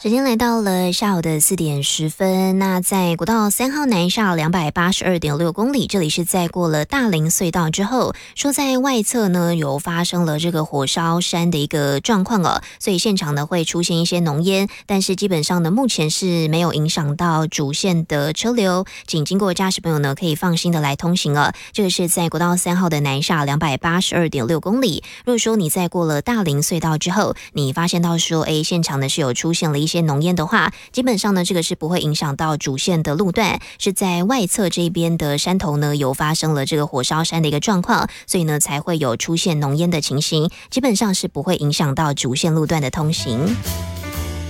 时间来到了下午的4:10，那在国道3号南下282.6公里，这里是在过了大林隧道之后，说在外侧呢有发生了这个火烧山的一个状况哦，所以现场呢会出现一些浓烟，但是基本上呢目前是没有影响到主线的车流，请经过驾驶朋友呢可以放心的来通行了。这个是在国道3号的南下282.6公里，如果说你在过了大林隧道之后，你发现到说现场呢是有出现了一些浓烟的话，基本上呢这个是不会影响到主线的路段，是在外侧这边的山头呢有发生了这个火烧山的一个状况，所以呢才会有出现浓烟的情形，基本上是不会影响到主线路段的通行。